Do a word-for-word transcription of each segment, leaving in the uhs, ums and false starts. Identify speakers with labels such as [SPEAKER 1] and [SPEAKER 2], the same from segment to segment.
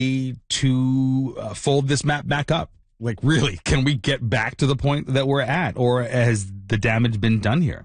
[SPEAKER 1] to uh, fold this map back up? Like, really, can we get back to the point that we're at, or has the damage been done here?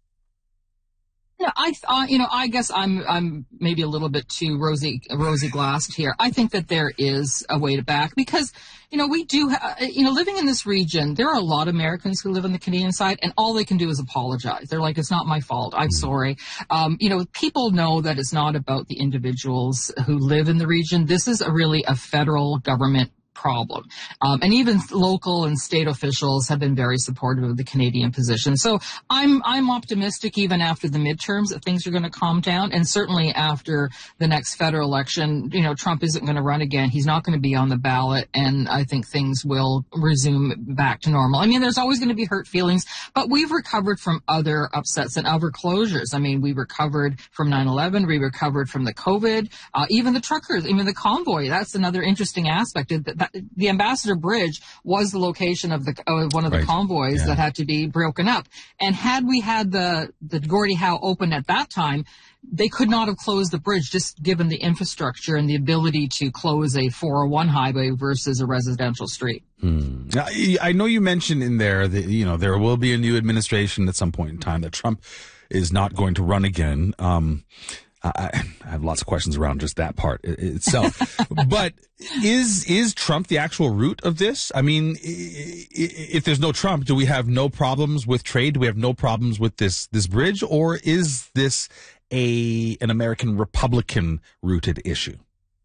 [SPEAKER 2] Yeah, I, uh, you know, I guess I'm, I'm maybe a little bit too rosy, rosy glassed here. I think that there is a way to back because, you know, we do, ha- you know, living in this region, there are a lot of Americans who live on the Canadian side, and all they can do is apologize. They're like, it's not my fault. I'm sorry. Um, you know, people know that it's not about the individuals who live in the region. This is a really a federal government problem. Um, and even local and state officials have been very supportive of the Canadian position. So I'm I'm optimistic even after the midterms that things are going to calm down. And certainly after the next federal election, you know, Trump isn't going to run again. He's not going to be on the ballot. And I think things will resume back to normal. I mean, there's always going to be hurt feelings, but we've recovered from other upsets and other closures. I mean, we recovered from nine eleven. We recovered from the COVID, uh, even the truckers, even the convoy. That's another interesting aspect. That, the Ambassador Bridge was the location of the uh, one of the
[SPEAKER 1] right.
[SPEAKER 2] convoys
[SPEAKER 1] yeah.
[SPEAKER 2] that had to be broken up. And had we had the, the Gordie Howe open at that time, they could not have closed the bridge just given the infrastructure and the ability to close a four oh one highway versus a residential street.
[SPEAKER 1] Hmm. I, I know you mentioned in there that, you know, there will be a new administration at some point in time, that Trump is not going to run again. Um, I, I have lots of questions around just that part itself. But is is Trump the actual root of this? I mean, if there's no Trump, do we have no problems with trade? Do we have no problems with this this bridge? Or is this a an American Republican rooted issue?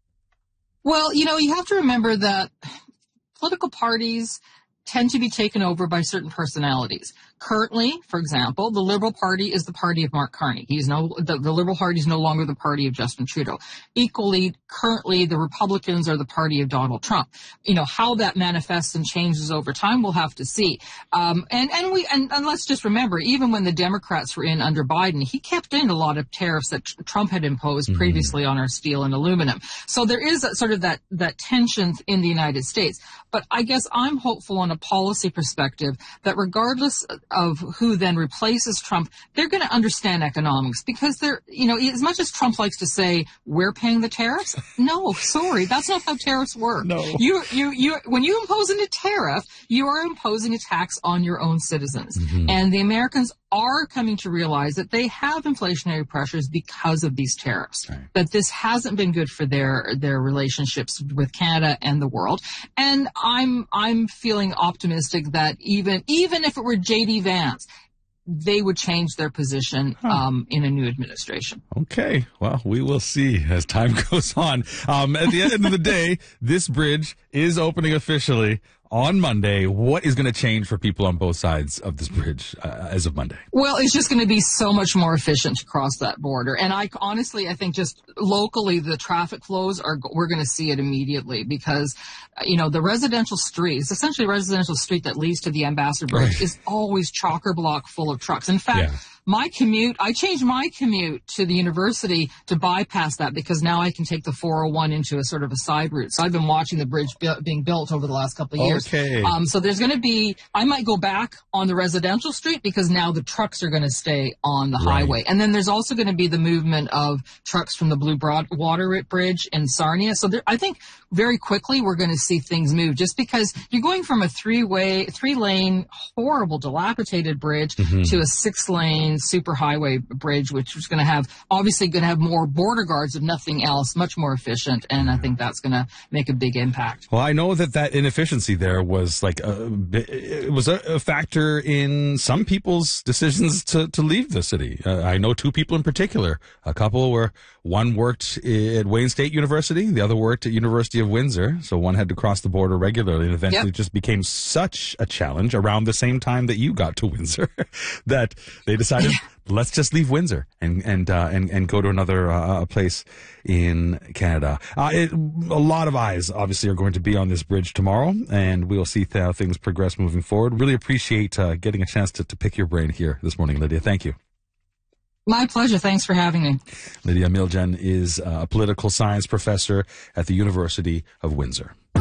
[SPEAKER 2] Well, you know, you have to remember that political parties tend to be taken over by certain personalities. Currently, for example, the Liberal Party is the party of Mark Carney. He's no, the, the Liberal Party is no longer the party of Justin Trudeau. Equally, currently, the Republicans are the party of Donald Trump. You know, how that manifests and changes over time, we'll have to see. Um, and, and we, and, and let's just remember, even when the Democrats were in under Biden, he kept in a lot of tariffs that tr- Trump had imposed mm-hmm. previously on our steel and aluminum. So there is a, sort of that, that tension in the United States. But I guess I'm hopeful on a policy perspective that regardless of who then replaces Trump, they're going to understand economics because they're, you know, as much as Trump likes to say, we're paying the tariffs. No, sorry, that's not how tariffs work.
[SPEAKER 1] No.
[SPEAKER 2] You, you, you, when you impose a tariff, you are imposing a tax on your own citizens. Mm-hmm. And the Americans are coming to realize that they have inflationary pressures because of these tariffs, right. That this hasn't been good for their, their relationships with Canada and the world. And I'm, I'm feeling optimistic that even, even if it were J D Vance, they would change their position huh. um, in a new administration.
[SPEAKER 1] Okay. Well, we will see as time goes on. Um, at the end of the day, this bridge is opening officially on Monday. What is going to change for people on both sides of this bridge uh, as of Monday?
[SPEAKER 2] Well, it's just going to be so much more efficient to cross that border. And I honestly, I think just locally, the traffic flows are, we're going to see it immediately because, you know, the residential street, it's essentially a residential street that leads to the Ambassador Bridge right. is always chocker block full of trucks. In fact, yeah. my commute, I changed my commute to the university to bypass that because now I can take the four oh one into a sort of a side route. So I've been watching the bridge bu- being built over the last couple of years.
[SPEAKER 1] Okay.
[SPEAKER 2] Um, so there's going to be, I might go back on the residential street because now the trucks are going to stay on the right. highway. And then there's also going to be the movement of trucks from the Blue Broadwater Bridge in Sarnia. So there, I think very quickly we're going to see things move just because you're going from a three-way, three-lane, horrible, dilapidated bridge mm-hmm. to a six-lane superhighway bridge, which is going to have, obviously going to have more border guards, if nothing else, much more efficient. And I think that's going to make a big impact.
[SPEAKER 1] Well, I know that that inefficiency there was like a, it was a, a factor in some people's decisions to, to leave the city. Uh, I know two people in particular. A couple where one worked at Wayne State University, the other worked at University of Windsor. So one had to cross the border regularly, and eventually yep. it just became such a challenge around the same time that you got to Windsor that they decided, let's just leave Windsor and and uh, and and go to another uh, place in Canada. Uh, it, a lot of eyes, obviously, are going to be on this bridge tomorrow, and we'll see how things progress moving forward. Really appreciate uh, getting a chance to, to pick your brain here this morning, Lydia. Thank you.
[SPEAKER 2] My pleasure. Thanks for having me.
[SPEAKER 1] Lydia Miljan is a political science professor at the University of Windsor.